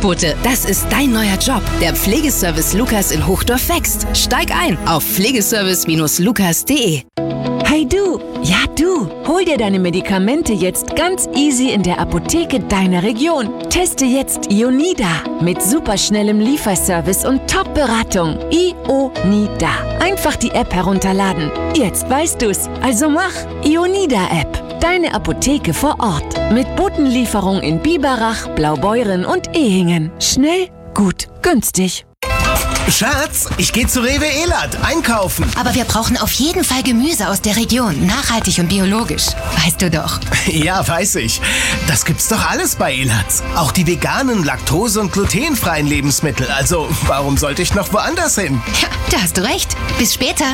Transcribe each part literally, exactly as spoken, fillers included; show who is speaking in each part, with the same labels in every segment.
Speaker 1: Angebote. Das ist dein neuer Job. Der Pflegeservice Lukas in Hochdorf wächst. Steig ein auf pflegeservice Bindestrich lukas punkt de.
Speaker 2: Hey du, ja du, hol dir deine Medikamente jetzt ganz easy in der Apotheke deiner Region. Teste jetzt Ionida mit superschnellem Lieferservice und Top-Beratung. Ionida. Einfach die App herunterladen. Jetzt weißt du's, also mach Ionida-App. Deine Apotheke vor Ort. Mit Botenlieferung in Biberach, Blaubeuren und Ehingen. Schnell, gut, günstig.
Speaker 3: Schatz, ich gehe zu Rewe Elad einkaufen.
Speaker 4: Aber wir brauchen auf jeden Fall Gemüse aus der Region. Nachhaltig und biologisch. Weißt du doch.
Speaker 3: Ja, weiß ich. Das gibt's doch alles bei Elad. Auch die veganen, laktose- und glutenfreien Lebensmittel. Also, warum sollte ich noch woanders hin?
Speaker 4: Ja, da hast du recht. Bis später.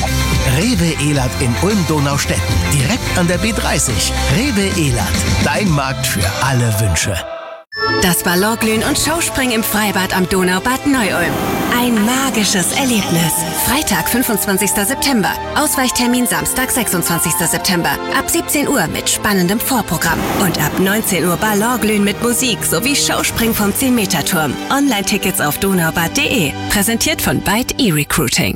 Speaker 3: Rewe Elad in Ulm-Donaustetten. Direkt an der B dreißig. Rewe Elad. Dein Markt für alle Wünsche.
Speaker 1: Das Ballonglühen und Showspringen im Freibad am Donaubad Neu-Ulm. Ein magisches Erlebnis. Freitag, fünfundzwanzigster September. Ausweichtermin Samstag, sechsundzwanzigster September. Ab siebzehn Uhr mit spannendem Vorprogramm. Und ab neunzehn Uhr Ballonglühen mit Musik sowie Showspringen vom zehn-Meter-Turm. Online-Tickets auf donaubad punkt de. Präsentiert von Byte eRecruiting.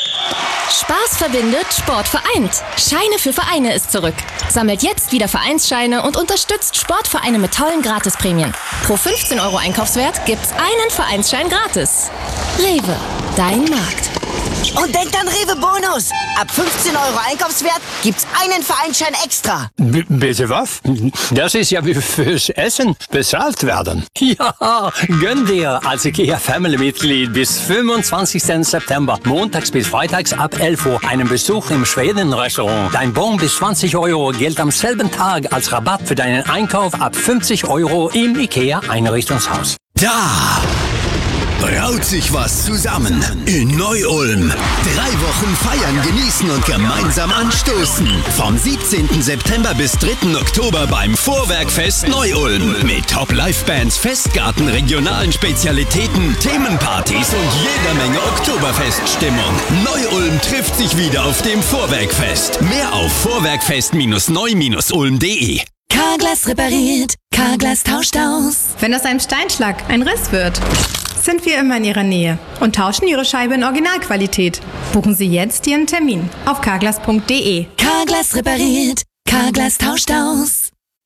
Speaker 5: Spaß verbindet, Sport vereint. Scheine für Vereine ist zurück. Sammelt jetzt wieder Vereinsscheine und unterstützt Sportvereine mit tollen Gratisprämien. Pro fünfzehn Euro Einkaufswert gibt's einen Vereinsschein gratis. Rewe, dein Markt.
Speaker 6: Und denkt an Rewe Bonus. Ab fünfzehn Euro Einkaufswert gibt's einen Vereinsschein extra.
Speaker 7: B- bitte was? Das ist ja wie fürs Essen bezahlt werden. Ja, gönn dir als IKEA Family-Mitglied bis fünfundzwanzigsten September, montags bis freitags ab elf Uhr, einen Besuch im Schweden-Restaurant. Dein Bon bis zwanzig Euro gilt am selben Tag als Rabatt für deinen Einkauf ab fünfzig Euro im IKEA Einrichtungshaus.
Speaker 8: Da braut sich was zusammen in Neu-Ulm. Drei Wochen feiern, genießen und gemeinsam anstoßen. Vom siebzehnten September bis dritten Oktober beim Vorwerkfest Neu-Ulm. Mit Top-Live-Bands, Festgarten, regionalen Spezialitäten, Themenpartys und jeder Menge Oktoberfeststimmung. Neu-Ulm trifft sich wieder auf dem Vorwerkfest. Mehr auf vorwerkfest Bindestrich neu Bindestrich ulm punkt de.
Speaker 2: Carglass repariert, Carglass tauscht aus.
Speaker 9: Wenn aus einem Steinschlag ein Riss wird, sind wir immer in Ihrer Nähe und tauschen Ihre Scheibe in Originalqualität. Buchen Sie jetzt Ihren Termin auf carglass punkt de.
Speaker 2: Carglass repariert, Carglass tauscht aus.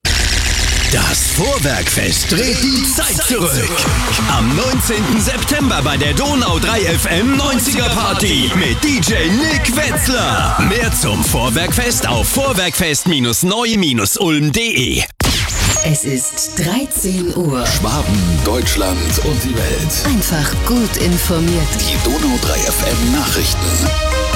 Speaker 8: Das Vorwerkfest dreht die Zeit zurück. Am neunzehnten September bei der Donau drei F M neunziger Party mit D J Nick Wetzler. Mehr zum Vorwerkfest auf vorwerkfest Bindestrich neu Bindestrich ulm punkt de.
Speaker 1: Es ist dreizehn Uhr.
Speaker 10: Schwaben, Deutschland und die Welt.
Speaker 1: Einfach gut informiert.
Speaker 10: Die Donau drei F M Nachrichten.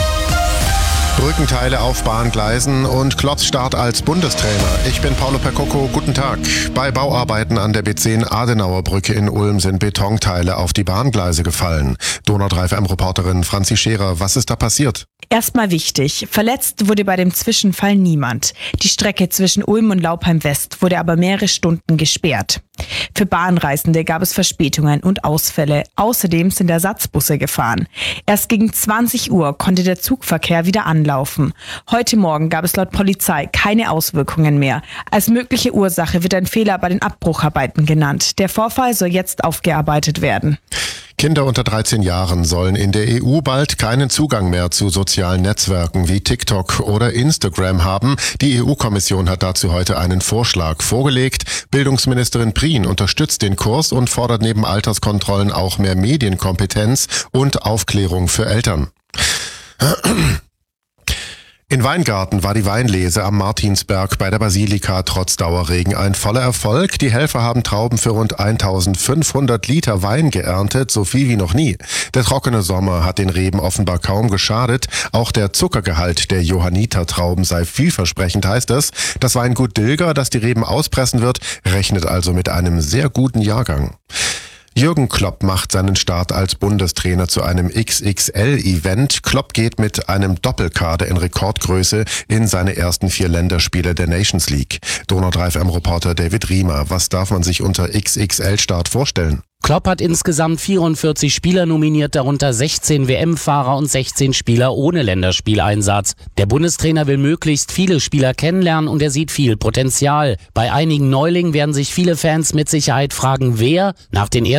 Speaker 11: Brückenteile auf Bahngleisen und Klotzstart als Bundestrainer. Ich bin Paolo Percocco, guten Tag. Bei Bauarbeiten an der B zehn Adenauer Brücke in Ulm sind Betonteile auf die Bahngleise gefallen. Donau drei F M-Reporterin Franzi Scherer, was ist da passiert?
Speaker 12: Erstmal wichtig, verletzt wurde bei dem Zwischenfall niemand. Die Strecke zwischen Ulm und Laupheim West wurde aber mehrere Stunden gesperrt. Für Bahnreisende gab es Verspätungen und Ausfälle. Außerdem sind Ersatzbusse gefahren. Erst gegen zwanzig Uhr konnte der Zugverkehr wieder anlaufen. Heute Morgen gab es laut Polizei keine Auswirkungen mehr. Als mögliche Ursache wird ein Fehler bei den Abbrucharbeiten genannt. Der Vorfall soll jetzt aufgearbeitet werden.
Speaker 11: Kinder unter dreizehn Jahren sollen in der E U bald keinen Zugang mehr zu sozialen Netzwerken wie TikTok oder Instagram haben. Die E U-Kommission hat dazu heute einen Vorschlag vorgelegt. Bildungsministerin Prien unterstützt den Kurs und fordert neben Alterskontrollen auch mehr Medienkompetenz und Aufklärung für Eltern. In Weingarten war die Weinlese am Martinsberg bei der Basilika trotz Dauerregen ein voller Erfolg. Die Helfer haben Trauben für rund eintausendfünfhundert Liter Wein geerntet, so viel wie noch nie. Der trockene Sommer hat den Reben offenbar kaum geschadet. Auch der Zuckergehalt der Johanniter-Trauben sei vielversprechend, heißt es. Das Weingut Dilger, das die Reben auspressen wird, rechnet also mit einem sehr guten Jahrgang. Jürgen Klopp macht seinen Start als Bundestrainer zu einem X X L-Event. Klopp geht mit einem Doppelkader in Rekordgröße in seine ersten vier Länderspiele der Nations League. Donau drei F M-Reporter David Riemer, was darf man sich unter X X L-Start vorstellen?
Speaker 13: Klopp hat insgesamt vierundvierzig Spieler nominiert, darunter sechzehn W M-Fahrer und sechzehn Spieler ohne Länderspieleinsatz. Der Bundestrainer will möglichst viele Spieler kennenlernen und er sieht viel Potenzial. Bei einigen Neulingen werden sich viele Fans mit Sicherheit fragen, wer nach den